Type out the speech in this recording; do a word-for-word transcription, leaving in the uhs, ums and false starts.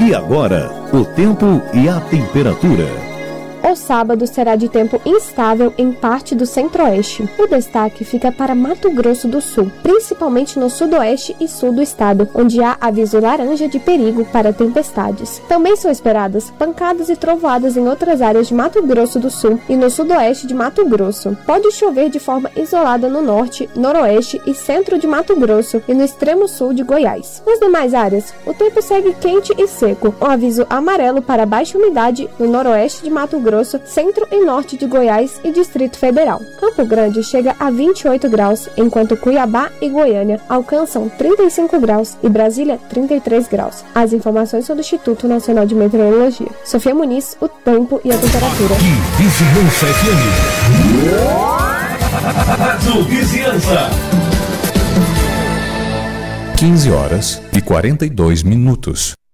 E agora, o tempo e a temperatura. O sábado será de tempo instável em parte do centro-oeste. O destaque fica para Mato Grosso do Sul, principalmente no sudoeste e sul do estado, onde há aviso laranja de perigo para tempestades. Também são esperadas pancadas e trovoadas em outras áreas de Mato Grosso do Sul e no sudoeste de Mato Grosso. Pode chover de forma isolada no norte, noroeste e centro de Mato Grosso e no extremo sul de Goiás. Nas demais áreas, o tempo segue quente e seco, um aviso amarelo para baixa umidade no noroeste de Mato Grosso, centro e norte de Goiás e Distrito Federal. Campo Grande chega a vinte e oito graus, enquanto Cuiabá e Goiânia alcançam trinta e cinco graus e Brasília trinta e três graus. As informações são do Instituto Nacional de Meteorologia. Sofia Muniz, o tempo e a temperatura. Aqui, Vizinhança F M. Rádio Vizinhança. quinze horas e quarenta e dois minutos.